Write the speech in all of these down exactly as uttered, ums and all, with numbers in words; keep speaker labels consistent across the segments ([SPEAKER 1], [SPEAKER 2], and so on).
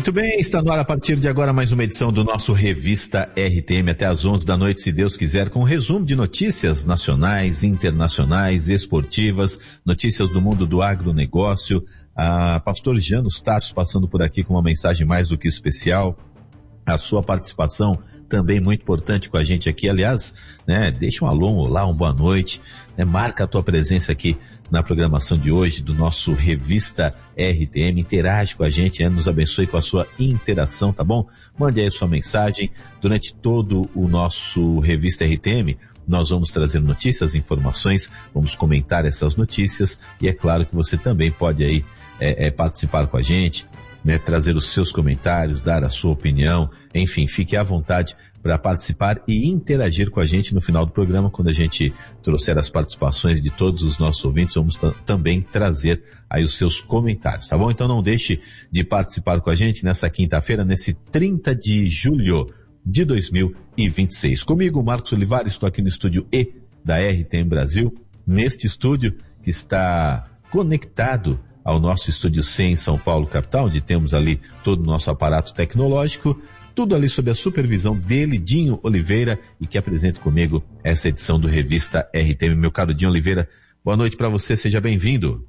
[SPEAKER 1] Muito bem, está no ar a partir de agora mais uma edição do nosso Revista R T M até às onze da noite, se Deus quiser, com um resumo de notícias nacionais, internacionais, esportivas, notícias do mundo do agronegócio. A pastor Janus Tarso passando por aqui com uma mensagem mais do que especial. A sua participação também muito importante com a gente aqui. Aliás, né, deixa um alô, um olá, uma boa noite, né, marca a tua presença aqui na programação de hoje do nosso Revista R T M, interage com a gente, né, nos abençoe com a sua interação, tá bom? Mande aí a sua mensagem. Durante todo o nosso Revista R T M, nós vamos trazer notícias, informações, vamos comentar essas notícias e é claro que você também pode aí é, é, participar com a gente, né, trazer os seus comentários, dar a sua opinião, enfim, fique à vontade para participar e interagir com a gente no final do programa. Quando a gente trouxer as participações de todos os nossos ouvintes, vamos t- também trazer aí os seus comentários, tá bom? Então não deixe de participar com a gente nessa quinta-feira, nesse trinta de julho de dois mil e vinte e seis. Comigo, Marcos Olivares, estou aqui no estúdio E da R T M Brasil, neste estúdio que está conectado ao nosso estúdio C em São Paulo, capital, onde temos ali todo o nosso aparato tecnológico, tudo ali sob a supervisão dele, Dinho Oliveira, e que apresenta comigo essa edição do Revista R T M. Meu caro Dinho Oliveira, boa noite para você, seja bem-vindo.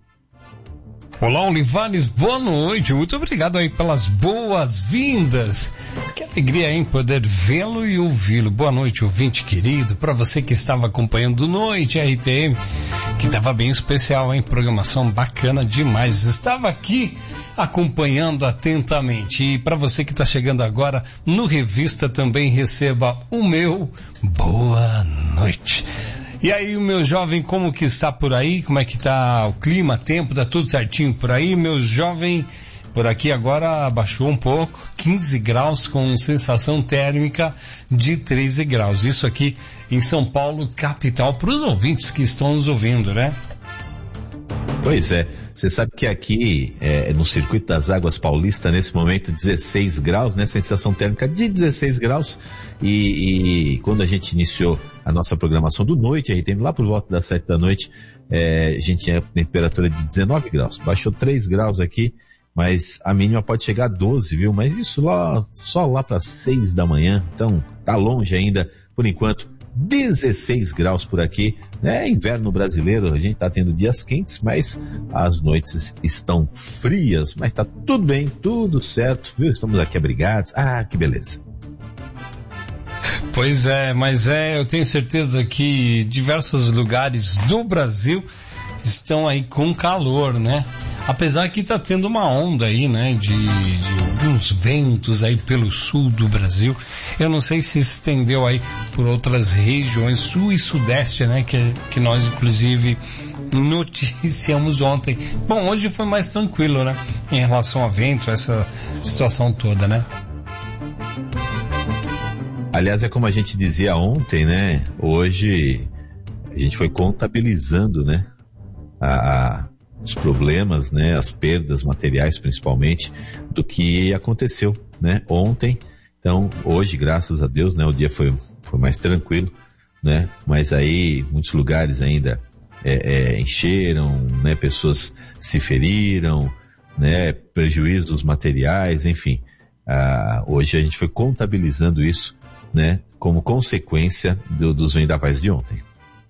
[SPEAKER 2] Olá, Olivares, boa noite, muito obrigado aí pelas boas-vindas. Que alegria em poder vê-lo e ouvi-lo. Boa noite, ouvinte querido, para você que estava acompanhando Noite R T M, que estava bem especial, hein? Programação bacana demais. Estava aqui acompanhando atentamente. E para você que está chegando agora no Revista, também receba o meu boa noite. E aí, o meu jovem, como que está por aí? Como é que está o clima, tempo? Tá tudo certinho por aí? Meu jovem, por aqui agora abaixou um pouco, quinze graus com sensação térmica de treze graus. Isso aqui em São Paulo, capital, para os ouvintes que estão nos ouvindo, né?
[SPEAKER 1] Pois é. Você sabe que aqui, é, no Circuito das Águas Paulista, nesse momento, dezesseis graus, né? Sensação térmica de dezesseis graus. E, e quando a gente iniciou a nossa programação do Noite, aí tem lá por volta das sete da noite, é, a gente tinha temperatura de dezenove graus. Baixou três graus aqui, mas a mínima pode chegar a doze, viu? Mas isso lá, só lá para seis da manhã, então tá longe ainda, por enquanto. dezesseis graus por aqui, é inverno brasileiro, a gente tá tendo dias quentes, mas as noites estão frias, mas tá tudo bem, tudo certo, viu? Estamos aqui abrigados, ah, que beleza.
[SPEAKER 2] Pois é, mas é, eu tenho certeza que diversos lugares do Brasil estão aí com calor, né? Apesar que tá tendo uma onda aí, né, de, de alguns ventos aí pelo sul do Brasil. Eu não sei se estendeu aí por outras regiões, sul e sudeste, né, que, que nós inclusive noticiamos ontem. Bom, hoje foi mais tranquilo, né, em relação a vento, essa situação toda, né?
[SPEAKER 1] Aliás, é como a gente dizia ontem, né, hoje a gente foi contabilizando, né, a... os problemas, né, as perdas materiais principalmente, do que aconteceu, né, ontem. Então, hoje, graças a Deus, né, o dia foi, foi mais tranquilo, né, mas aí muitos lugares ainda é, é, encheram, né, pessoas se feriram, né, prejuízos materiais, enfim. Ah, hoje a gente foi contabilizando isso, né, como consequência do, dos vendavais de ontem.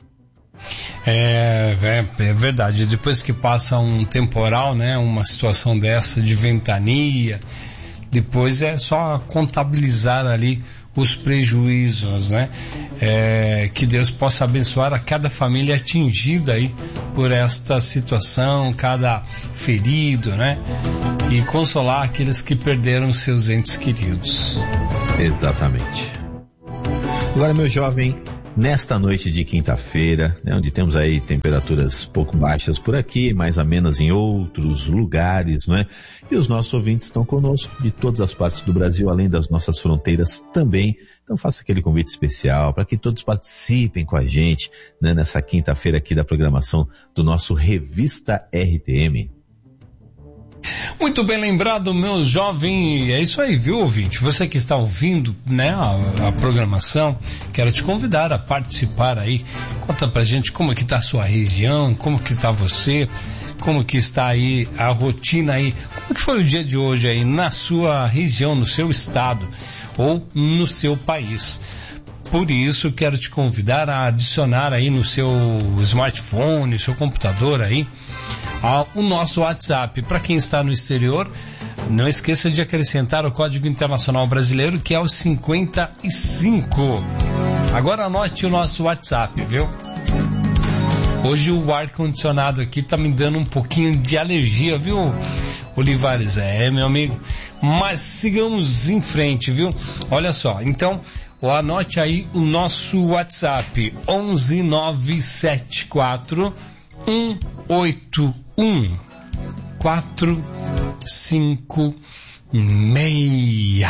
[SPEAKER 2] É, é, é verdade, depois que passa um temporal, né, uma situação dessa de ventania, depois é só contabilizar ali os prejuízos, né, é, que Deus possa abençoar a cada família atingida aí por esta situação, cada ferido, né, e consolar aqueles que perderam seus entes queridos.
[SPEAKER 1] Exatamente. Agora, meu jovem, nesta noite de quinta-feira, né, onde temos aí temperaturas pouco baixas por aqui, mais amenas em outros lugares, não é? E os nossos ouvintes estão conosco de todas as partes do Brasil, além das nossas fronteiras também. Então faça aquele convite especial para que todos participem com a gente, né, nessa quinta-feira aqui da programação do nosso Revista R T M.
[SPEAKER 2] Muito bem lembrado, meu jovem. É isso aí, viu, ouvinte? Você que está ouvindo, né, a, a programação, quero te convidar a participar aí. Conta pra gente como que tá a sua região, como que está você, como que está aí a rotina aí. Como que foi o dia de hoje aí na sua região, no seu estado ou no seu país? Por isso, quero te convidar a adicionar aí no seu smartphone, seu computador aí, o nosso WhatsApp. Para quem está no exterior, não esqueça de acrescentar o Código Internacional Brasileiro, que é o cinquenta e cinco. Agora anote o nosso WhatsApp, viu? Hoje o ar-condicionado aqui tá me dando um pouquinho de alergia, viu, Olivares? É, meu amigo. Mas sigamos em frente, viu? Olha só, então, anote aí o nosso WhatsApp, onze nove sete quatro um oito um quatro cinco seis.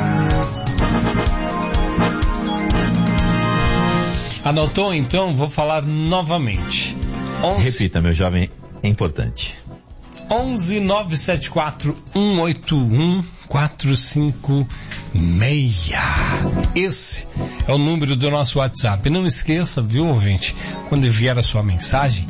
[SPEAKER 2] Anotou? Então vou falar novamente. onze...
[SPEAKER 1] Repita, meu jovem, é importante.
[SPEAKER 2] onze nove sete quatro um oito um quatro cinco seis. Esse é o número do nosso WhatsApp. Não esqueça, viu, ouvinte, quando vier a sua mensagem,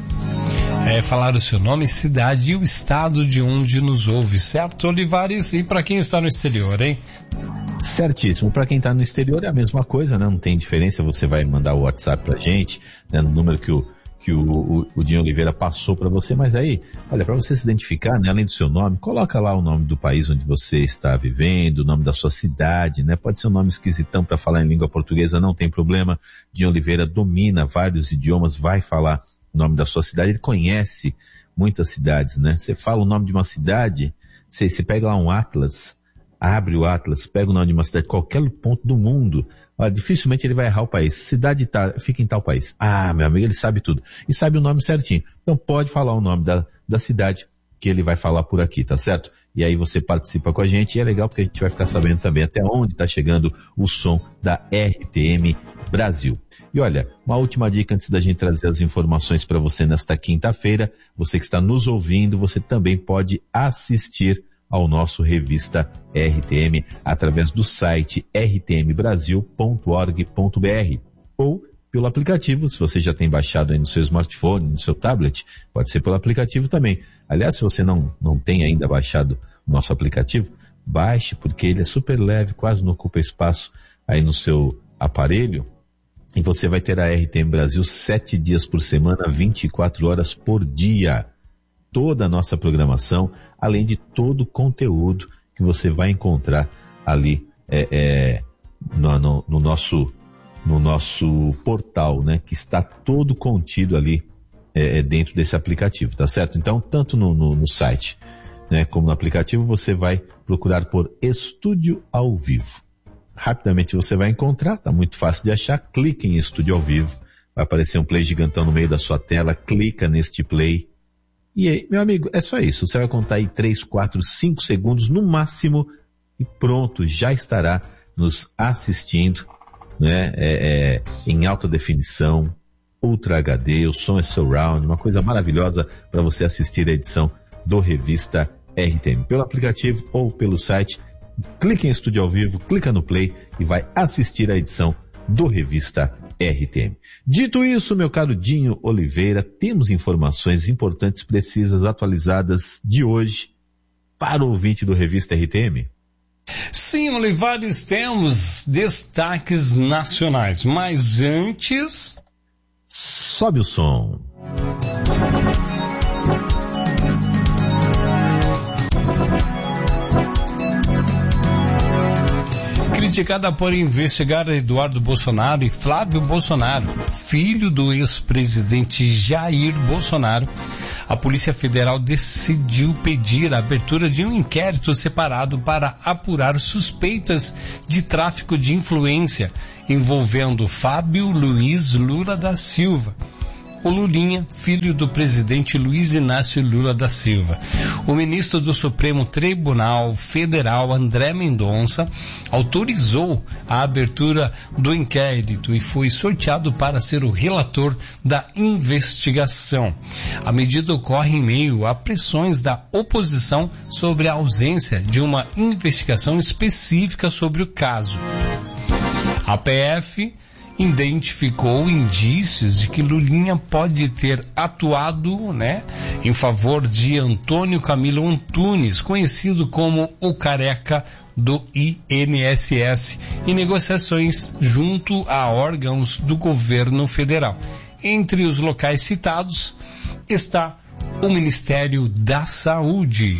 [SPEAKER 2] é falar o seu nome, cidade e o estado de onde nos ouve, certo, Olivares? E para quem está no exterior, hein?
[SPEAKER 1] Certíssimo. Para quem está no exterior é a mesma coisa, né? Não tem diferença. Você vai mandar o WhatsApp pra gente, né? No número que o que o, o, o Dinho Oliveira passou para você, mas aí, olha, para você se identificar, né, além do seu nome, coloca lá o nome do país onde você está vivendo, o nome da sua cidade, né, pode ser um nome esquisitão para falar em língua portuguesa, não tem problema. Dinho Oliveira domina vários idiomas, vai falar o nome da sua cidade, ele conhece muitas cidades, né, você fala o nome de uma cidade, você, você pega lá um atlas, abre o atlas, pega o nome de uma cidade, qualquer ponto do mundo, olha, dificilmente ele vai errar o país. Cidade tá, fica em tal país. Ah, meu amigo, ele sabe tudo. E sabe o nome certinho. Então pode falar o nome da, da cidade que ele vai falar por aqui, tá certo? E aí você participa com a gente e é legal porque a gente vai ficar sabendo também até onde está chegando o som da R T M Brasil. E olha, uma última dica antes da gente trazer as informações para você nesta quinta-feira. Você que está nos ouvindo, você também pode assistir ao nosso Revista R T M através do site r t m brasil ponto org ponto b r ou pelo aplicativo, se você já tem baixado aí no seu smartphone, no seu tablet, pode ser pelo aplicativo também. Aliás, se você não, não tem ainda baixado o nosso aplicativo, baixe, porque ele é super leve, quase não ocupa espaço aí no seu aparelho, e você vai ter a R T M Brasil sete dias por semana, vinte e quatro horas por dia. Toda a nossa programação, além de todo o conteúdo que você vai encontrar ali é, é, no, no, no, nosso, no nosso portal, né? Que está todo contido ali é, dentro desse aplicativo, tá certo? Então, tanto no, no, no site, né, como no aplicativo, você vai procurar por Estúdio ao Vivo. Rapidamente você vai encontrar, tá muito fácil de achar, clique em Estúdio ao Vivo, vai aparecer um play gigantão no meio da sua tela, clica neste play. E aí, meu amigo, é só isso. Você vai contar aí três, quatro, cinco segundos no máximo e pronto, já estará nos assistindo, né, é, é, em alta definição, Ultra H D, o som é surround, uma coisa maravilhosa para você assistir a edição do Revista R T M. Pelo aplicativo ou pelo site, clique em Estúdio ao Vivo, clica no play e vai assistir a edição do Revista R T M. Dito isso, meu caro Dinho Oliveira, temos informações importantes, precisas, atualizadas de hoje para o ouvinte do Revista R T M?
[SPEAKER 2] Sim, Olivares, temos destaques nacionais, mas antes...
[SPEAKER 1] Sobe o som.
[SPEAKER 2] Criticada por investigar Eduardo Bolsonaro e Flávio Bolsonaro, filho do ex-presidente Jair Bolsonaro, a Polícia Federal decidiu pedir a abertura de um inquérito separado para apurar suspeitas de tráfico de influência envolvendo Fábio Luiz Lula da Silva, o Lulinha, filho do presidente Luiz Inácio Lula da Silva. O ministro do Supremo Tribunal Federal, André Mendonça, autorizou a abertura do inquérito e foi sorteado para ser o relator da investigação. A medida ocorre em meio a pressões da oposição sobre a ausência de uma investigação específica sobre o caso. A P F identificou indícios de que Lulinha pode ter atuado, né, em favor de Antônio Camilo Antunes, conhecido como o Careca do I N S S, em negociações junto a órgãos do governo federal. Entre os locais citados está o Ministério da Saúde.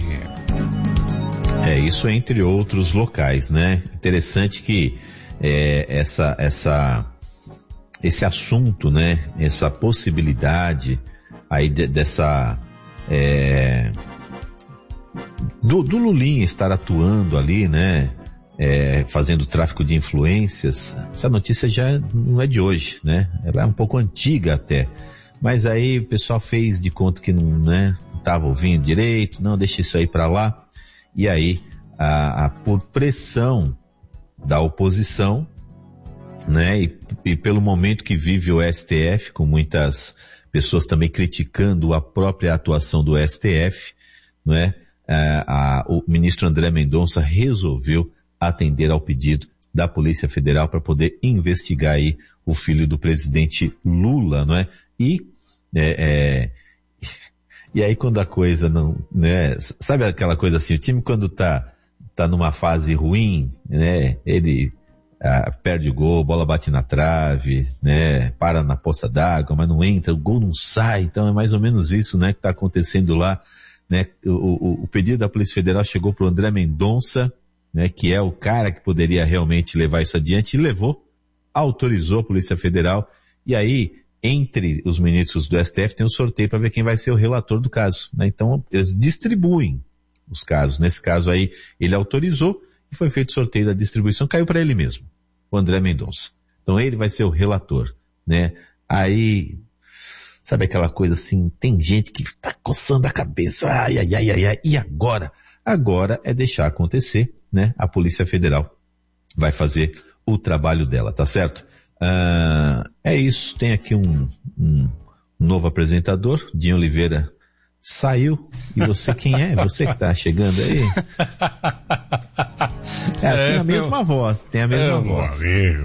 [SPEAKER 1] É, isso entre outros locais, né? Interessante que é, essa, essa, esse assunto, né? Essa possibilidade aí de, dessa é, do, do Lulinha estar atuando ali, né? É, fazendo tráfico de influências. Essa notícia já não é de hoje, né? Ela é um pouco antiga até. Mas aí o pessoal fez de conta que não, né, estava ouvindo direito, não, deixa isso aí para lá. E aí, a, a, por pressão da oposição, né, e, e pelo momento que vive o S T F, com muitas pessoas também criticando a própria atuação do S T F, né, a, a, o ministro André Mendonça resolveu atender ao pedido da Polícia Federal para poder investigar aí o filho do presidente Lula, não é? E, é, é, e aí quando a coisa não, né, sabe aquela coisa assim, o time quando tá, tá numa fase ruim, né, ele ah, perde o gol, bola bate na trave, né, para na poça d'água, mas não entra, o gol não sai, então é mais ou menos isso, né, que tá acontecendo lá, né, o, o, o pedido da Polícia Federal chegou pro André Mendonça, né, que é o cara que poderia realmente levar isso adiante, e levou, autorizou a Polícia Federal, e aí, entre os ministros do S T F tem um sorteio para ver quem vai ser o relator do caso, né? Então eles distribuem os casos. Nesse caso aí ele autorizou e foi feito o sorteio da distribuição, caiu para ele mesmo, o André Mendonça. Então ele vai ser o relator, né? Aí, sabe aquela coisa assim, tem gente que tá coçando a cabeça, ai, ai, ai, ai, ai, e agora? Agora é deixar acontecer, né? A Polícia Federal vai fazer o trabalho dela, tá certo? Ah, é isso, tem aqui um, um novo apresentador, Dinho Oliveira saiu, e você quem é? Você que tá chegando aí? É, é tem a mesma eu, voz, tem a mesma é, voz.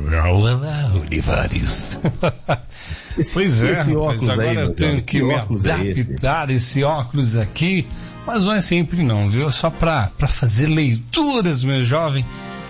[SPEAKER 2] Olá, Olivares.
[SPEAKER 1] Esse,
[SPEAKER 2] pois é,
[SPEAKER 1] esse óculos
[SPEAKER 2] agora
[SPEAKER 1] aí,
[SPEAKER 2] eu tenho que, que me adaptar é esse? esse óculos aqui, mas não é sempre não, viu? Só pra, pra fazer leituras, meu jovem.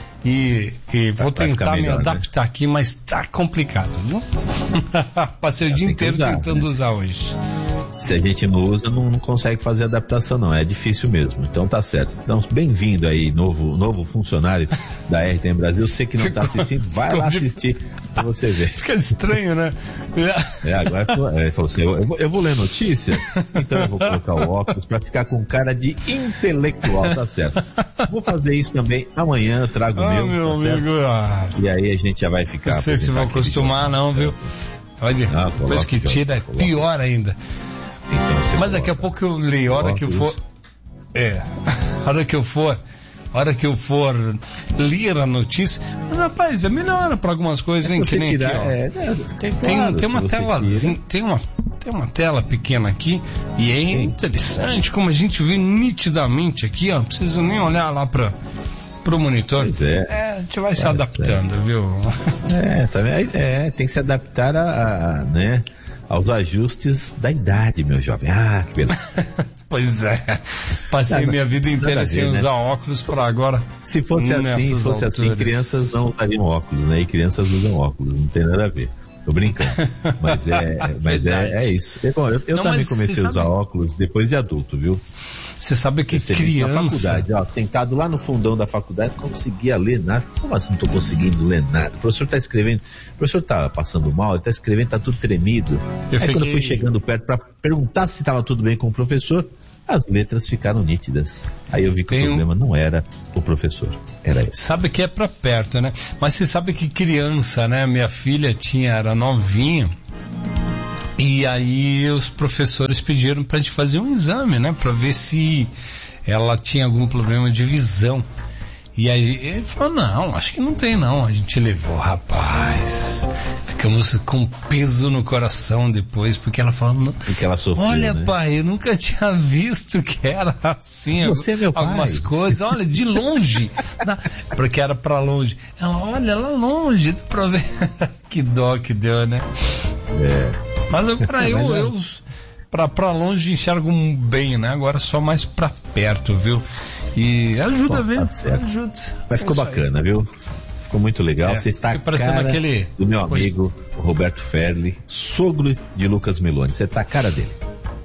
[SPEAKER 2] E, e vou tá, tentar melhor, me adaptar, né? Aqui, mas tá complicado, viu? Passei o dia inteiro usar, tentando, né? Usar hoje.
[SPEAKER 1] Se a gente não usa, não, não consegue fazer adaptação não, é difícil mesmo, então tá certo. Então, bem-vindo aí, novo, novo funcionário da R T M Brasil, você que não ficou, tá assistindo, vai lá assistir pra você ver.
[SPEAKER 2] Fica estranho, né?
[SPEAKER 1] É, agora ele falou assim, eu, eu, vou, eu vou ler notícia, então eu vou colocar o óculos pra ficar com cara de intelectual, tá certo. Vou fazer isso também amanhã, eu trago o
[SPEAKER 2] ah,
[SPEAKER 1] meu,
[SPEAKER 2] meu
[SPEAKER 1] tá
[SPEAKER 2] amigo. Ah,
[SPEAKER 1] e aí a gente já vai ficar...
[SPEAKER 2] Não sei se vão acostumar não, viu? Olha, ah, depois que tira é pior ainda. Então, mas daqui a pouco eu leio, a hora que eu for... É, a hora que eu for... A hora que eu for ler a notícia... Mas, rapaz, é melhor para algumas coisas, hein? Que nem tirar, aqui, ó. É, é, tem, claro, tem, tem uma telazinha... Tem uma, tem uma tela pequena aqui e é Sim. interessante como a gente vê nitidamente aqui, ó. Não precisa nem olhar lá para... pro monitor.
[SPEAKER 1] Pois é.
[SPEAKER 2] É, a gente vai é, se adaptando, é. viu?
[SPEAKER 1] É, também, é, tem que se adaptar a, a, né, aos ajustes da idade, meu jovem. Ah, que beleza.
[SPEAKER 2] Pois é. Passei minha vida inteira sem usar, né? Óculos para agora.
[SPEAKER 1] Se fosse assim, se fosse alturas. assim, crianças não usariam óculos, né? E crianças usam óculos, não tem nada a ver. Tô brincando. Mas é, mas é, é isso. Bom, eu, eu não, também comecei a usar sabe... óculos depois de adulto, viu?
[SPEAKER 2] Você sabe que criança...
[SPEAKER 1] Na faculdade, ó, sentado lá no fundão da faculdade, não conseguia ler nada. Como assim não tô conseguindo ler nada? O professor tá escrevendo, o professor tá passando mal, ele tá escrevendo, tá tudo tremido. Eu Aí fiquei... quando eu fui chegando perto pra perguntar se tava tudo bem com o professor, as letras ficaram nítidas. Aí eu vi que Tem o problema um... não era o professor, era ele.
[SPEAKER 2] Sabe que é pra perto, né? Mas você sabe que criança, né? Minha filha tinha, era novinha, E aí os professores pediram pra gente fazer um exame, né? Pra ver se ela tinha algum problema de visão. E aí ele falou, não, acho que não tem não. A gente levou, rapaz. Ficamos com peso no coração depois, porque ela falou,
[SPEAKER 1] porque ela sofreu,
[SPEAKER 2] olha,
[SPEAKER 1] né?
[SPEAKER 2] pai, eu nunca tinha visto que era assim.
[SPEAKER 1] Você é meu pai.
[SPEAKER 2] Algumas coisas, olha, de longe. Porque era pra longe. Ela, olha, lá longe, dá pra ver. Que dó que deu, né?
[SPEAKER 1] É.
[SPEAKER 2] Mas agora eu, eu pra, pra longe enxergo bem, né? Agora só mais pra perto, viu? E ajuda,
[SPEAKER 1] Bom,
[SPEAKER 2] viu?
[SPEAKER 1] tá
[SPEAKER 2] Ajuda.
[SPEAKER 1] Mas ficou bacana, aí. Viu? Ficou muito legal. É, você está parecendo cara
[SPEAKER 2] aquele
[SPEAKER 1] do meu amigo Roberto Ferli, sogro de Lucas Meloni. Você tá a cara dele.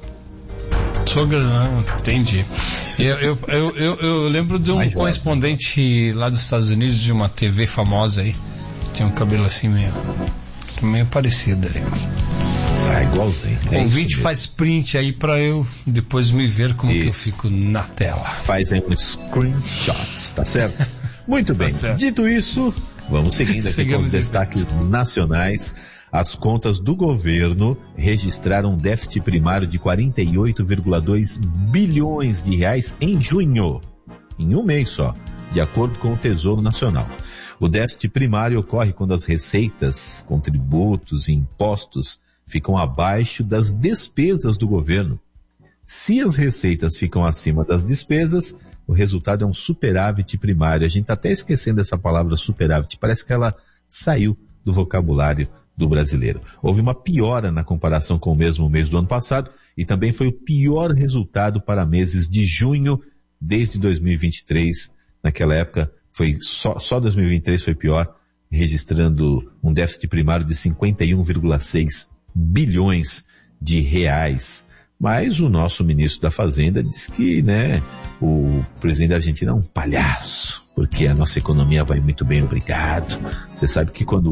[SPEAKER 2] Sogro, não, entendi. Eu, eu, eu, eu, eu lembro de um Mais correspondente jovem. Lá dos Estados Unidos, de uma T V famosa aí. Tinha um cabelo assim meio, meio parecido aí.
[SPEAKER 1] Ah, igualzinho.
[SPEAKER 2] O ouvinte faz print aí pra eu depois me ver como isso. Que eu fico na tela.
[SPEAKER 1] Faz aí um screenshot, tá certo? Muito bem. Tá certo. Dito isso, vamos seguindo aqui com os destaques nacionais. As contas do governo registraram um déficit primário de quarenta e oito vírgula dois bilhões de reais em junho, em um mês só, de acordo com o Tesouro Nacional. O déficit primário ocorre quando as receitas, com tributos e impostos ficam abaixo das despesas do governo. Se as receitas ficam acima das despesas, o resultado é um superávit primário. A gente está até esquecendo essa palavra superávit, parece que ela saiu do vocabulário do brasileiro. Houve uma piora na comparação com o mesmo mês do ano passado e também foi o pior resultado para meses de junho desde dois mil e vinte e três. Naquela época, foi só, só dois mil e vinte e três foi pior, registrando um déficit primário de cinquenta e um vírgula seis bilhões de reais. Mas o nosso ministro da Fazenda diz que, né, o presidente da Argentina é um palhaço, porque a nossa economia vai muito bem, obrigado. Você sabe que quando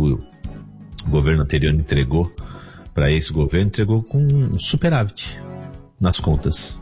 [SPEAKER 1] o governo anterior entregou para esse governo, entregou com um superávit nas contas.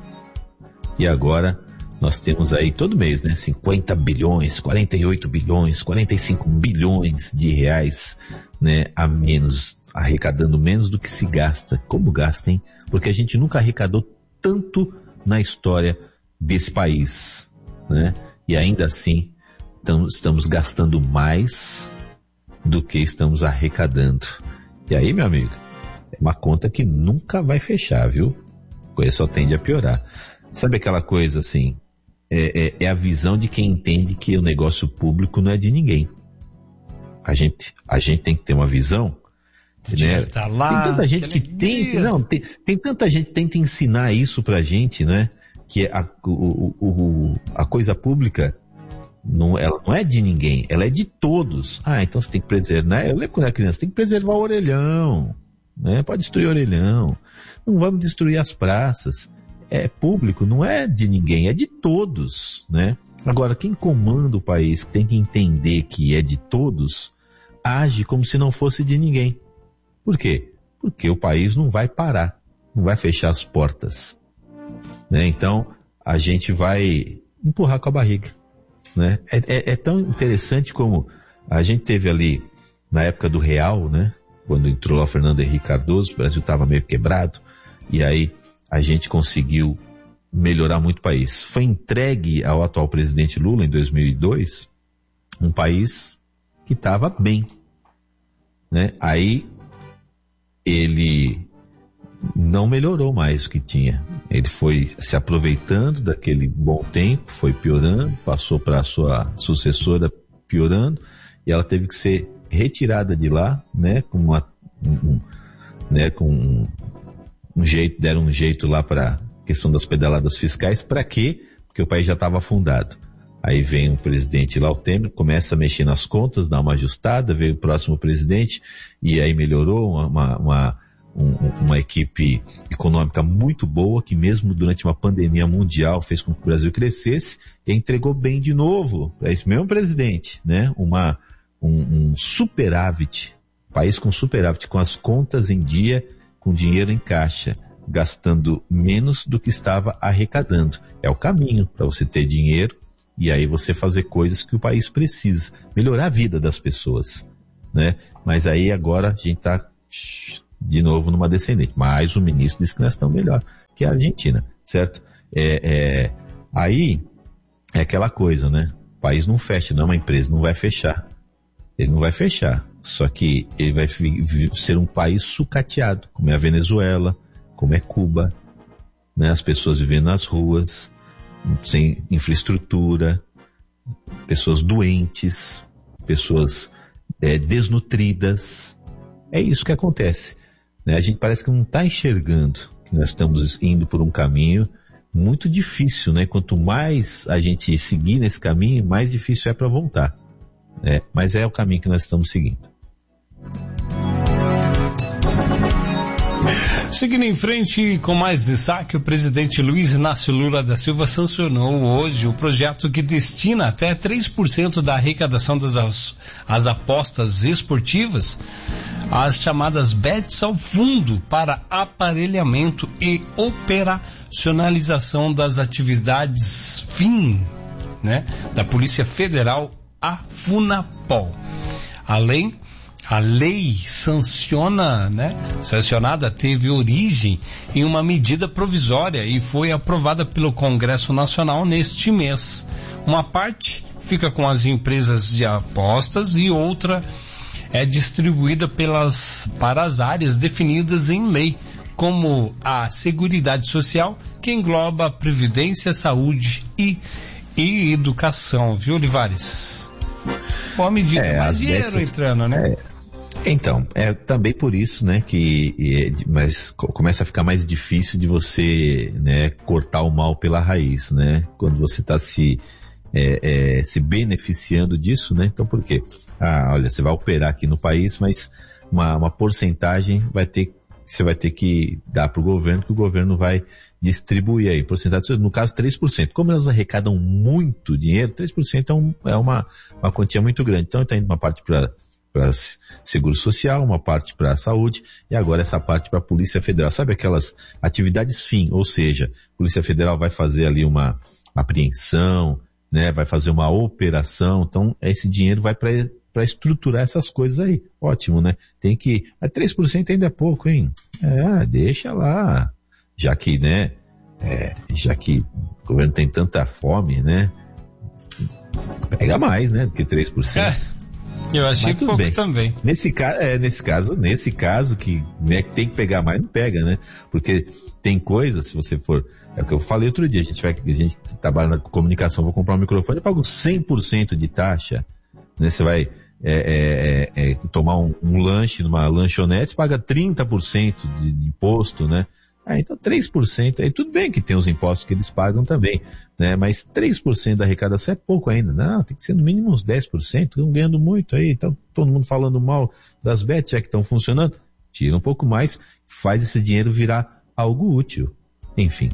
[SPEAKER 1] E agora nós temos aí todo mês, né, cinquenta bilhões, quarenta e oito bilhões, quarenta e cinco bilhões de reais, né, a menos, arrecadando menos do que se gasta. Como gasta, hein? Porque a gente nunca arrecadou tanto na história desse país, né? E ainda assim, estamos, estamos gastando mais do que estamos arrecadando. E aí, meu amigo, é uma conta que nunca vai fechar, viu? A coisa só tende a piorar. Sabe aquela coisa assim, é, é, é a visão de quem entende que o negócio público não é de ninguém. A gente, a gente tem que ter uma visão. Né?
[SPEAKER 2] Tá lá,
[SPEAKER 1] tem tanta gente que, que tenta, não, tem, tem tanta gente que tenta ensinar isso pra gente, né? Que a, o, o, a coisa pública, não, ela não é de ninguém, ela é de todos. Ah, então você tem que preservar, né? Eu lembro quando era criança, tem que preservar o orelhão, né? Pode destruir o orelhão, não vamos destruir as praças. É público, não é de ninguém, é de todos, né? Agora, quem comanda o país tem que entender que é de todos, age como se não fosse de ninguém. Por quê? Porque o país não vai parar, não vai fechar as portas, né? Então, a gente vai empurrar com a barriga, né? É, é, é tão interessante como a gente teve ali, na época do Real, né? Quando entrou lá o Fernando Henrique Cardoso, o Brasil estava meio quebrado, e aí a gente conseguiu melhorar muito o país. Foi entregue ao atual presidente Lula, em dois mil e dois, um país que estava bem, né? Aí ele não melhorou mais o que tinha. Ele foi se aproveitando daquele bom tempo, foi piorando, passou para a sua sucessora piorando, e ela teve que ser retirada de lá, né, com uma, um, né, com um, um jeito, deram um jeito lá para a questão das pedaladas fiscais. Para quê? Porque o país já estava afundado. Aí vem o presidente lá, o Temer, começa a mexer nas contas, dá uma ajustada, veio o próximo presidente, e aí melhorou, uma, uma, um, uma equipe econômica muito boa, que mesmo durante uma pandemia mundial fez com que o Brasil crescesse, e entregou bem de novo para esse mesmo presidente, né? Uma, um, um superávit, país com superávit, com as contas em dia, com dinheiro em caixa, gastando menos do que estava arrecadando. É o caminho para você ter dinheiro, e aí você fazer coisas que o país precisa, melhorar a vida das pessoas, né? Mas aí agora a gente está de novo numa descendente. Mas o ministro disse que nós estamos melhor que a Argentina, certo? É, é, aí é aquela coisa, né? O país não fecha, não é uma empresa, não vai fechar. Ele não vai fechar, só que ele vai ser um país sucateado, como é a Venezuela, como é Cuba, né? As pessoas vivendo nas ruas, sem infraestrutura, pessoas doentes, pessoas é, desnutridas. É isso que acontece, né? A gente parece que não está enxergando que nós estamos indo por um caminho muito difícil, né? Quanto mais a gente seguir nesse caminho, mais difícil é para voltar. É, mas é o caminho que nós estamos seguindo.
[SPEAKER 2] Seguindo em frente com mais destaque, o presidente Luiz Inácio Lula da Silva sancionou hoje o projeto que destina até três por cento da arrecadação das as apostas esportivas, as chamadas bets, ao fundo para aparelhamento e operacionalização das atividades fim, né, da Polícia Federal, a FUNAPOL. Além, a lei sanciona, né, sancionada teve origem em uma medida provisória e foi aprovada pelo Congresso Nacional neste mês. Uma parte fica com as empresas de apostas e outra é distribuída pelas, para as áreas definidas em lei, como a Seguridade Social, que engloba a Previdência, Saúde e, e Educação, viu, Olivares? Uma medida, é, mais dinheiro dessas, entrando, né?
[SPEAKER 1] É, então, é também por isso, né, que é, mas começa a ficar mais difícil de você, né, cortar o mal pela raiz, né? Quando você está se, é, é, se beneficiando disso, né? Então por quê? Ah, olha, você vai operar aqui no país, mas uma, uma porcentagem vai ter, você vai ter que dar para o governo, que o governo vai distribuir aí, porcentagem, no caso três por cento. Como elas arrecadam muito dinheiro, três por cento é, um, é uma, uma quantia muito grande. Então está indo uma parte para para seguro social, uma parte para saúde e agora essa parte para a Polícia Federal. Sabe aquelas atividades fim, ou seja, a Polícia Federal vai fazer ali uma apreensão, né, vai fazer uma operação, então esse dinheiro vai para para estruturar essas coisas aí. Ótimo, né? Tem que, a três por cento ainda é pouco, hein? É, deixa lá. Já que, né, é, já que o governo tem tanta fome, né, pega mais, né, do que três por cento.
[SPEAKER 2] É, eu achei pouco bem. Também.
[SPEAKER 1] Nesse caso, é, nesse caso, nesse caso que, né, tem que pegar mais, não pega, né, porque tem coisas, se você for, é o que eu falei outro dia, a gente vai, a gente trabalha na comunicação, vou comprar um microfone, eu pago cem por cento de taxa, né, você vai é, é, é, tomar um, um lanche numa lanchonete, você paga trinta por cento de, de imposto, né. Ah, então três por cento, aí tudo bem que tem os impostos que eles pagam também, né? Mas três por cento da arrecadação é pouco ainda. Não, tem que ser no mínimo uns dez por cento, estão ganhando muito aí, então todo mundo falando mal das bets, já que estão funcionando, tira um pouco mais, faz esse dinheiro virar algo útil. Enfim.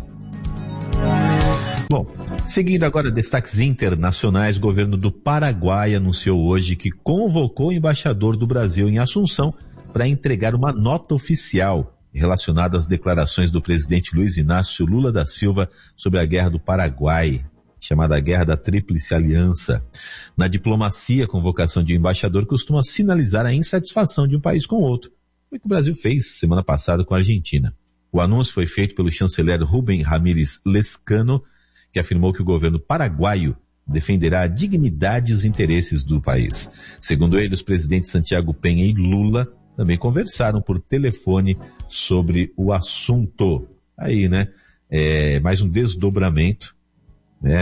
[SPEAKER 1] Bom, seguindo agora destaques internacionais, o governo do Paraguai anunciou hoje que convocou o embaixador do Brasil em Assunção para entregar uma nota oficial relacionada às declarações do presidente Luiz Inácio Lula da Silva sobre a guerra do Paraguai, chamada Guerra da Tríplice Aliança. Na diplomacia, a convocação de um embaixador costuma sinalizar a insatisfação de um país com outro. Foi o que o Brasil fez semana passada com a Argentina. O anúncio foi feito pelo chanceler Rubem Ramírez Lezcano, que afirmou que o governo paraguaio defenderá a dignidade e os interesses do país. Segundo ele, os presidentes Santiago Penha e Lula também conversaram por telefone sobre o assunto. Aí, né? É, mais um desdobramento, né?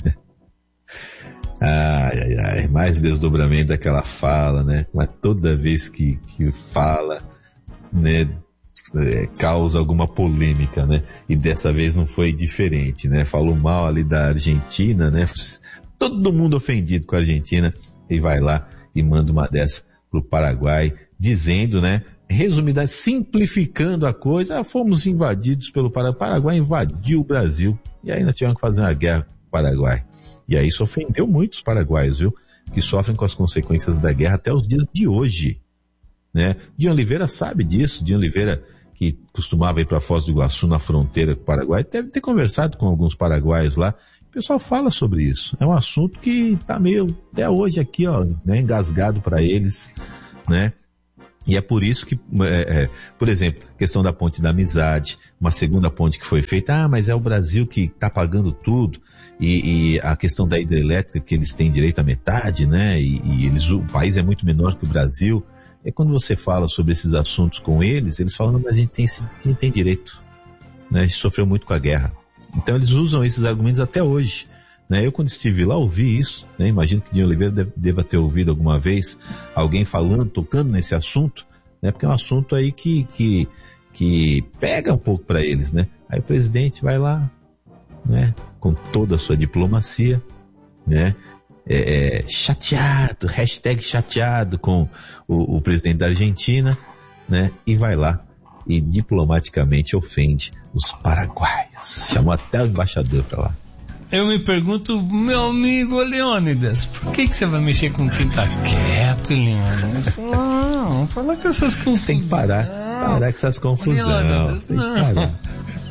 [SPEAKER 1] Ai, ai, ai, mais desdobramento daquela fala, né? Mas toda vez que, que fala, né, é, causa alguma polêmica, né? E dessa vez não foi diferente, né? Falou mal ali da Argentina, né? Todo mundo ofendido com a Argentina e vai lá e manda uma dessa pro Paraguai, dizendo, né, resumida, simplificando a coisa, ah, fomos invadidos pelo Paraguai, o Paraguai invadiu o Brasil, e aí nós tivemos que fazer uma guerra com o Paraguai. E aí isso ofendeu muitos paraguaios, viu, que sofrem com as consequências da guerra até os dias de hoje, né. Dinho Oliveira sabe disso, Dinho Oliveira, que costumava ir para Foz do Iguaçu, na fronteira com o Paraguai, deve ter conversado com alguns paraguaios lá. O pessoal fala sobre isso. É um assunto que está meio, até hoje aqui, ó, né, engasgado para eles, né? E é por isso que, é, é, por exemplo, a questão da ponte da amizade, uma segunda ponte que foi feita, ah, mas é o Brasil que está pagando tudo, e, e a questão da hidrelétrica, que eles têm direito à metade, né, e, e eles, o país é muito menor que o Brasil. É quando você fala sobre esses assuntos com eles, eles falam, mas a gente tem, a gente tem direito, né, a gente sofreu muito com a guerra. Então eles usam esses argumentos até hoje. Né? Eu, quando estive lá, ouvi isso, né? Imagino que Dinho Oliveira deve, deva ter ouvido alguma vez alguém falando, tocando nesse assunto, né? Porque é um assunto aí que, que, que pega um pouco para eles, né? Aí o presidente vai lá, né? Com toda a sua diplomacia, né? É, é, chateado, hashtag chateado com o, o presidente da Argentina, né? E vai lá e diplomaticamente ofende os paraguaios. Chamou até o embaixador para lá.
[SPEAKER 2] Eu me pergunto, meu amigo Leônidas, por que que você vai mexer com quem tá quieto, Leônidas? Não, fala com essas confusões.
[SPEAKER 1] Tem que parar, parar com essas confusões. Leônidas,
[SPEAKER 2] Tem não. Que parar.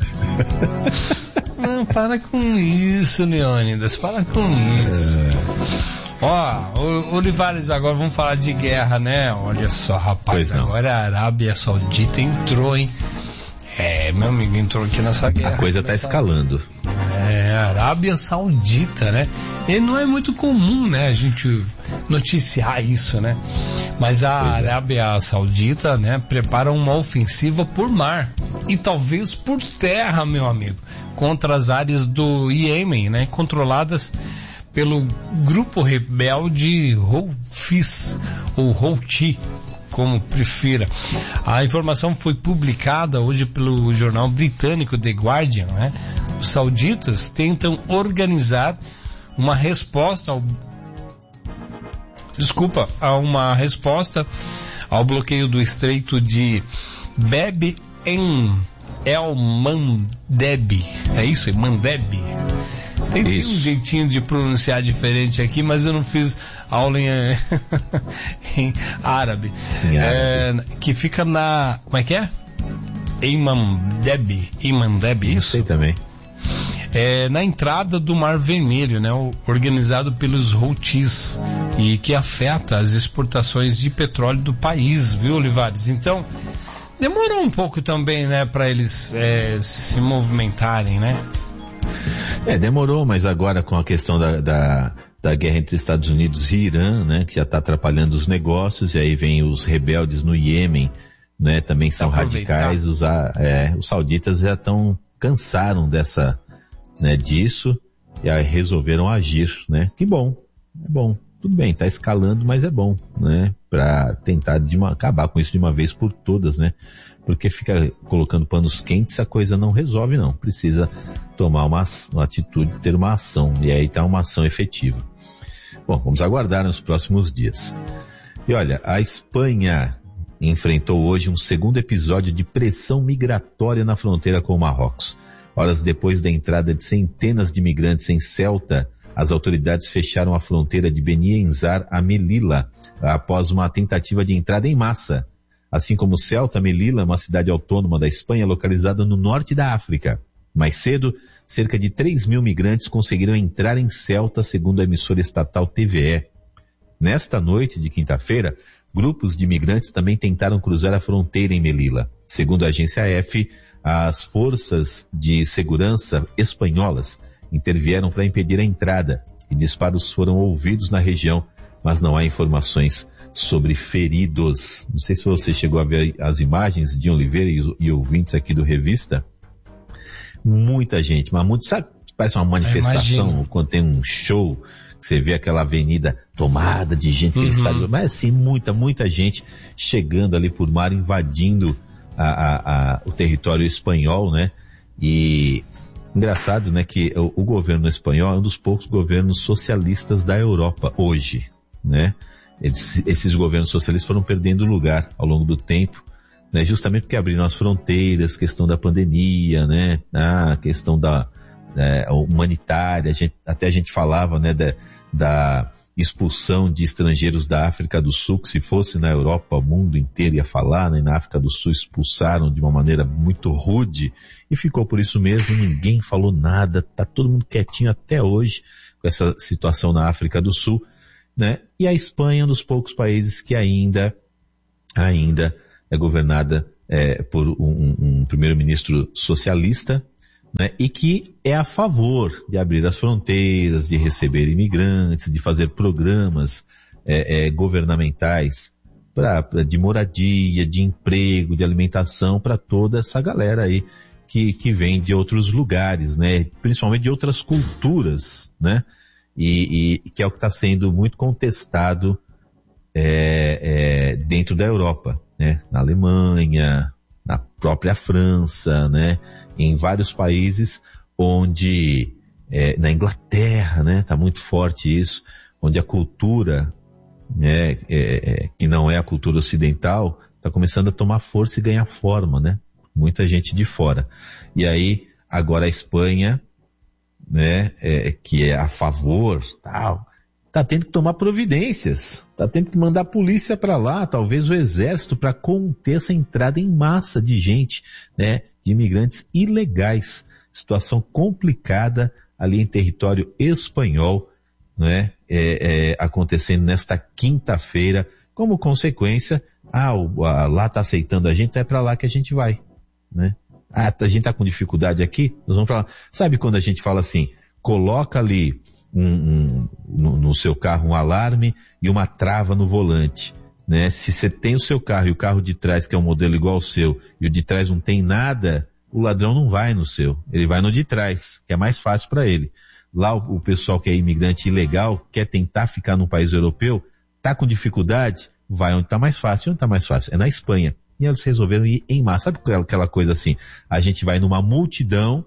[SPEAKER 2] Não, para com isso, Leônidas, para com isso. É. Ó, o Olivares, agora vamos falar de guerra, né? Olha só, rapaz, agora a Arábia Saudita entrou, hein? É, meu amigo, entrou aqui nessa guerra.
[SPEAKER 1] A coisa tá escalando.
[SPEAKER 2] É, Arábia Saudita, né? E não é muito comum, né, a gente noticiar isso, né? Mas a pois Arábia é. Saudita, né, prepara uma ofensiva por mar e talvez por terra, meu amigo, contra as áreas do Iêmen, né, controladas pelo grupo rebelde Houthis, ou Houthi, como prefira. A informação foi publicada hoje pelo jornal britânico The Guardian, né? Os sauditas tentam organizar uma resposta ao... Desculpa, a uma resposta ao bloqueio do estreito de Bab el Mandeb. É isso? Mandeb. Tem, tem um jeitinho de pronunciar diferente aqui, mas eu não fiz aula em, em árabe. Em árabe. É, que fica na... Como é que é? Imandeb. Imandeb, isso?
[SPEAKER 1] Sei também.
[SPEAKER 2] É, na entrada do Mar Vermelho, né? Organizado pelos Houthis, e que afeta as exportações de petróleo do país, viu, Olivares? Então, demorou um pouco também, né? Para eles é, se movimentarem, né?
[SPEAKER 1] É, demorou, mas agora com a questão da, da, da guerra entre Estados Unidos e Irã, né, que já está atrapalhando os negócios, e aí vem os rebeldes no Iêmen, né, também são radicais, os, é, os sauditas já estão, cansaram dessa, né, disso, e aí resolveram agir, né, que bom, é bom, tudo bem, está escalando, mas é bom, né, para tentar de uma, acabar com isso de uma vez por todas, né, porque fica colocando panos quentes, a coisa não resolve não, precisa tomar uma, uma atitude, ter uma ação, e aí tá uma ação efetiva. Bom, vamos aguardar nos próximos dias. E olha, a Espanha enfrentou hoje um segundo episódio de pressão migratória na fronteira com o Marrocos. Horas depois da entrada de centenas de imigrantes em Ceuta, as autoridades fecharam a fronteira de Beni Enzar a Melilla, após uma tentativa de entrada em massa. Assim como Ceuta, Melilla é uma cidade autônoma da Espanha localizada no norte da África. Mais cedo, cerca de três mil migrantes conseguiram entrar em Ceuta, segundo a emissora estatal T V E. Nesta noite de quinta-feira, grupos de imigrantes também tentaram cruzar a fronteira em Melilla. Segundo a agência F, as forças de segurança espanholas intervieram para impedir a entrada e disparos foram ouvidos na região, mas não há informações sobre feridos. Não sei se você chegou a ver as imagens de Oliveira e, e ouvintes aqui do Revista. Muita gente, mas muito, sabe, parece uma manifestação, quando tem um show, você vê aquela avenida tomada de gente, uhum. estádio, mas assim, muita, muita gente chegando ali por mar, invadindo a, a, a, o território espanhol, né? E engraçado, né, que o, o governo espanhol é um dos poucos governos socialistas da Europa hoje, né? Eles, esses governos socialistas foram perdendo lugar ao longo do tempo, né? Justamente porque abriram as fronteiras, questão da pandemia, né? A questão da é, humanitária, a gente, até a gente falava, né, da, da expulsão de estrangeiros da África do Sul, que se fosse na Europa, o mundo inteiro ia falar, né? Na África do Sul expulsaram de uma maneira muito rude e ficou por isso mesmo, ninguém falou nada, tá todo mundo quietinho até hoje com essa situação na África do Sul, né? E a Espanha é um dos poucos países que ainda ainda é governada é, por um, um primeiro-ministro socialista, né, e que é a favor de abrir as fronteiras, de receber imigrantes, de fazer programas é, é, governamentais pra, pra, de moradia, de emprego, de alimentação para toda essa galera aí que, que vem de outros lugares, né, principalmente de outras culturas, né, e, e que é o que está sendo muito contestado é, é, dentro da Europa, né, na Alemanha, na própria França, né, em vários países onde, é, na Inglaterra, né, tá muito forte isso, onde a cultura, né, é, é, que não é a cultura ocidental, tá começando a tomar força e ganhar forma, né, muita gente de fora. E aí, agora a Espanha, né, é, que é a favor, tal, tá tendo que tomar providências, tá tendo que mandar a polícia para lá, talvez o exército, para conter essa entrada em massa de gente, né, de imigrantes ilegais. Situação complicada ali em território espanhol, né, é, é, acontecendo nesta quinta-feira, como consequência, ah, o, a, lá tá aceitando a gente, é para lá que a gente vai, né. Ah, a gente tá com dificuldade aqui, nós vamos para lá. Sabe quando a gente fala assim, coloca ali Um, um, no, no seu carro um alarme e uma trava no volante, né? Se você tem o seu carro e o carro de trás, que é um modelo igual ao seu, e o de trás não tem nada, o ladrão não vai no seu, ele vai no de trás, que é mais fácil para ele. Lá o, o pessoal que é imigrante ilegal, quer tentar ficar num país europeu, tá com dificuldade, vai onde tá mais fácil. Onde tá mais fácil? É na Espanha. E eles resolveram ir em massa. Sabe aquela coisa assim, a gente vai numa multidão,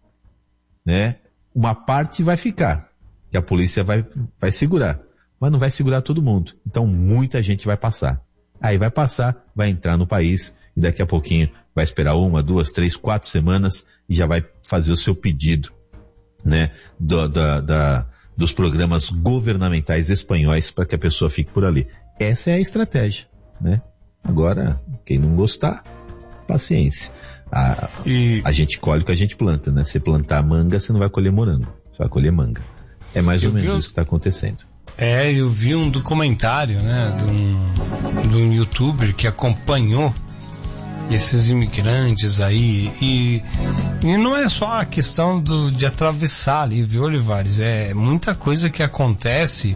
[SPEAKER 1] né? Uma parte vai ficar, que a polícia vai, vai segurar, mas não vai segurar todo mundo. Então muita gente vai passar. Aí vai passar, vai entrar no país e daqui a pouquinho vai esperar uma, duas, três, quatro semanas e já vai fazer o seu pedido, né, do, da, da, dos programas governamentais espanhóis para que a pessoa fique por ali. Essa é a estratégia, né? Agora, quem não gostar, paciência. A, e... a gente colhe o que a gente planta, né? Se plantar manga, você não vai colher morango, você vai colher manga. É mais ou menos isso que está acontecendo.
[SPEAKER 2] É, eu vi um documentário, né, de um, de um youtuber que acompanhou esses imigrantes aí, e, e não é só a questão do, de atravessar ali, viu, Olivares? É muita coisa que acontece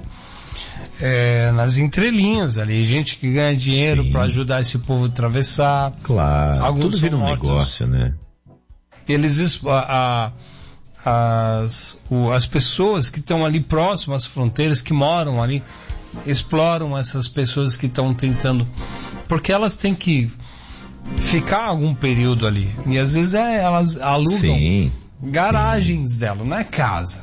[SPEAKER 2] é, nas entrelinhas ali, gente que ganha dinheiro para ajudar esse povo a atravessar.
[SPEAKER 1] Claro, alguns tudo vira um mortos, negócio, né?
[SPEAKER 2] Eles... A, a, As, o, as pessoas que estão ali próximas às fronteiras, que moram ali, exploram essas pessoas que estão tentando, porque elas têm que ficar algum período ali, e às vezes é, elas alugam sim, garagens sim. dela, não é casa,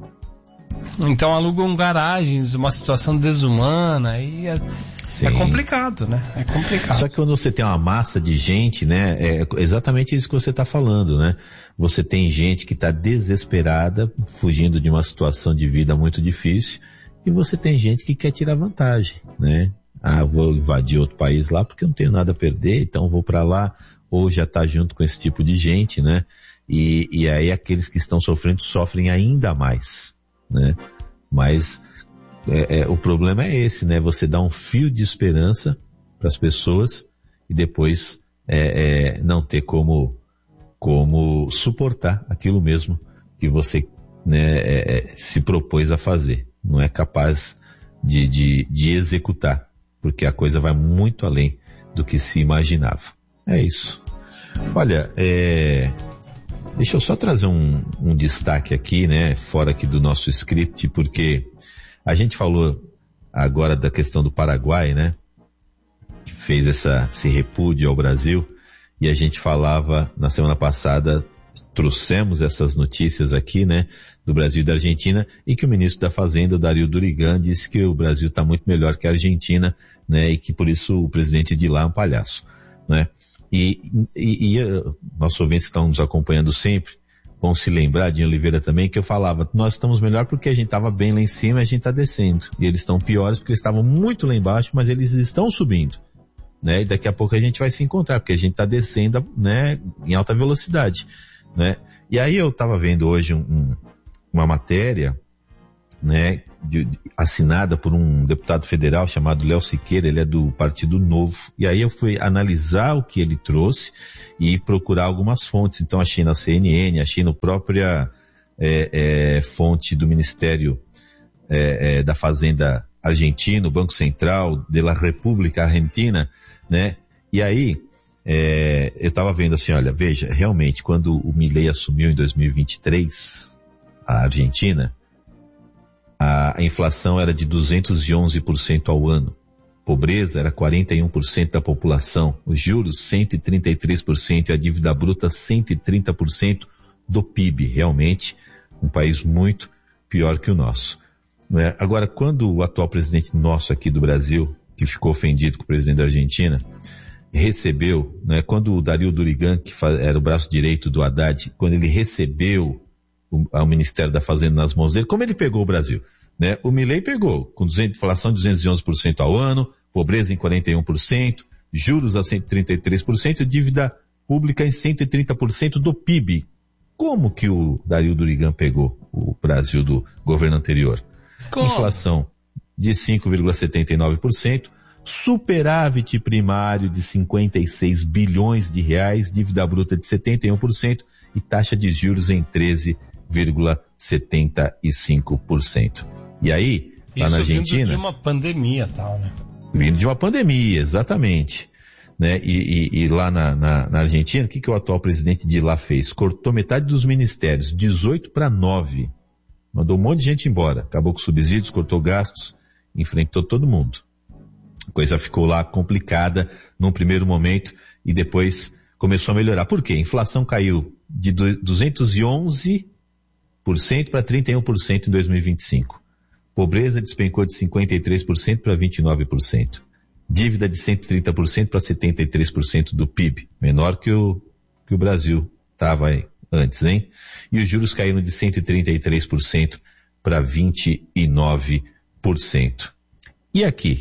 [SPEAKER 2] então alugam garagens, uma situação desumana, e é, é complicado, né? É complicado.
[SPEAKER 1] Só que quando você tem uma massa de gente, né, é exatamente isso que você está falando, né? Você tem gente que está desesperada, fugindo de uma situação de vida muito difícil, e você tem gente que quer tirar vantagem, né? Ah, vou invadir outro país lá porque eu não tenho nada a perder, então vou para lá, ou já está junto com esse tipo de gente, né? E, e aí aqueles que estão sofrendo sofrem ainda mais, né? Mas é, é, o problema é esse, né? Você dá um fio de esperança para as pessoas e depois é, é, não ter como, como suportar aquilo mesmo que você, né, é, se propôs a fazer. Não é capaz de, de, de executar, porque a coisa vai muito além do que se imaginava. É isso. Olha, é... deixa eu só trazer um, um destaque aqui, né, fora aqui do nosso script, porque a gente falou agora da questão do Paraguai, né, que fez essa, esse repúdio ao Brasil, e a gente falava na semana passada, trouxemos essas notícias aqui, né, do Brasil e da Argentina, e que o ministro da Fazenda, o Dario Durigan, disse que o Brasil está muito melhor que a Argentina, né, e que por isso o presidente de lá é um palhaço, né. E, e, e nossos ouvintes que estão nos acompanhando sempre vão se lembrar, de Oliveira também, que eu falava, nós estamos melhor porque a gente estava bem lá em cima e a gente está descendo. E eles estão piores porque eles estavam muito lá embaixo, mas eles estão subindo, né? E daqui a pouco a gente vai se encontrar, porque a gente está descendo, né, em alta velocidade, né? E aí eu estava vendo hoje um, um, uma matéria né, de, de, assinada por um deputado federal chamado Léo Siqueira, ele é do Partido Novo, e aí eu fui analisar o que ele trouxe e procurar algumas fontes. Então achei na C N N, achei na própria é, é, fonte do Ministério é, é, da Fazenda argentino, Banco Central de la República Argentina, né, e aí é, eu estava vendo assim, olha, veja, realmente quando o Milei assumiu em dois mil e vinte e três a Argentina, a inflação era de duzentos e onze por cento ao ano. Pobreza era quarenta e um por cento da população. Os juros cento e trinta e três por cento e a dívida bruta cento e trinta por cento do P I B. Realmente um país muito pior que o nosso. Não é? Agora, quando o atual presidente nosso aqui do Brasil, que ficou ofendido com o presidente da Argentina, recebeu, né, quando o Dario Durigan, que era o braço direito do Haddad, quando ele recebeu o, o Ministério da Fazenda nas mãos dele, como ele pegou o Brasil? Né? O Milei pegou, com inflação de duzentos e onze por cento ao ano, pobreza em quarenta e um por cento, juros a cento e trinta e três por cento e dívida pública em cento e trinta por cento do P I B. Como que o Dario Durigan pegou o Brasil do governo anterior? Como? Inflação de cinco vírgula setenta e nove por cento, superávit primário de cinquenta e seis bilhões de reais, dívida bruta de setenta e um por cento e taxa de juros em treze vírgula setenta e cinco por cento. E aí, lá
[SPEAKER 2] isso
[SPEAKER 1] na Argentina...
[SPEAKER 2] vindo de uma pandemia tal, né?
[SPEAKER 1] Vindo de uma pandemia, exatamente. Né? E, e, e lá na, na, na Argentina, o que, que o atual presidente de lá fez? Cortou metade dos ministérios, dezoito para nove. Mandou um monte de gente embora. Acabou com subsídios, cortou gastos, enfrentou todo mundo. A coisa ficou lá complicada num primeiro momento e depois começou a melhorar. Por quê? A inflação caiu de duzentos e onze por cento para trinta e um por cento em dois mil e vinte e cinco. Pobreza despencou de cinquenta e três por cento para vinte e nove por cento. Dívida de cento e trinta por cento para setenta e três por cento do P I B. Menor que o, que o Brasil estava antes, hein? E os juros caíram de cento e trinta e três por cento para vinte e nove por cento. E aqui?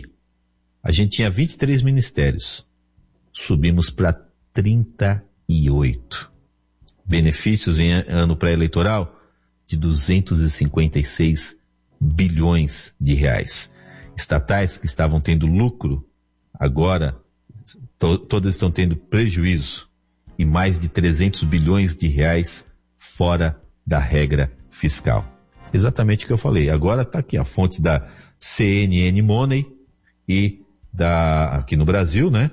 [SPEAKER 1] A gente tinha vinte e três ministérios. Subimos para trinta e oito. Benefícios em ano pré-eleitoral de duzentos e cinquenta e seis bilhões de reais. Estatais que estavam tendo lucro, agora to- todas estão tendo prejuízo e mais de trezentos bilhões de reais fora da regra fiscal. Exatamente o que eu falei. Agora está aqui a fonte da C N N Money e da, aqui no Brasil, né?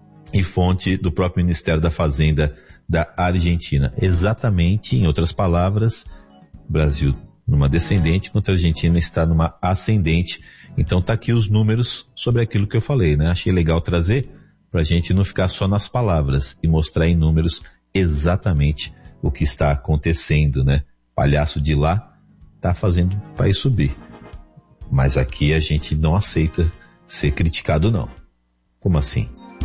[SPEAKER 1] E fonte do próprio Ministério da Fazenda da Argentina. Exatamente, em outras palavras, Brasil numa descendente, enquanto a Argentina está numa ascendente. Então tá aqui os números sobre aquilo que eu falei, né? Achei legal trazer pra gente não ficar só nas palavras e mostrar em números exatamente o que está acontecendo, né? Palhaço de lá tá fazendo o país subir. Mas aqui a gente não aceita ser criticado, não. Como assim?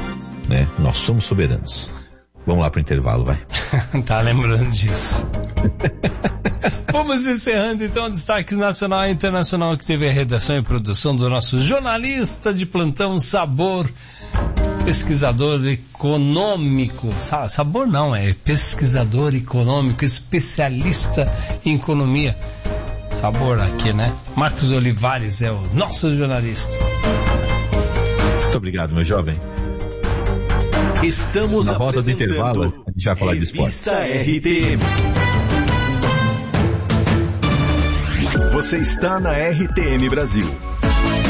[SPEAKER 1] Né? Nós somos soberanos. Vamos lá pro intervalo, vai.
[SPEAKER 2] Tá lembrando disso. Vamos encerrando então destaques nacional e internacional que teve a redação e produção do nosso jornalista de plantão Sabor, pesquisador econômico, Sabor não, é pesquisador econômico, especialista em economia. Sabor aqui, né? Marcos Olivares é o nosso jornalista.
[SPEAKER 1] Muito obrigado, meu jovem.
[SPEAKER 3] Estamos
[SPEAKER 1] na volta do intervalo, a gente vai falar de esporte.
[SPEAKER 3] R T M. Você está na R T M Brasil.